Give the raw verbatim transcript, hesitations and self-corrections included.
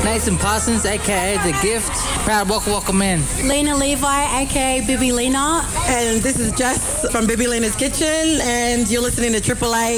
Nathan Parsons, aka The Gift. Proud welcome, welcome in. Lena Levi, aka Bibi Lena. And this is Jess from Bibi Lena's Kitchen, and you're listening to Triple A